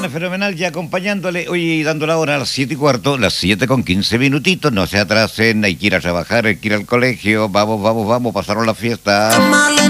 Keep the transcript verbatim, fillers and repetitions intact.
mañana fenomenal, ya acompañándole, hoy dando la hora a las siete y cuarto, las siete con quince minutitos, no se atrasen, hay que ir a trabajar, hay que ir al colegio, vamos, vamos, vamos, pasaron la fiesta.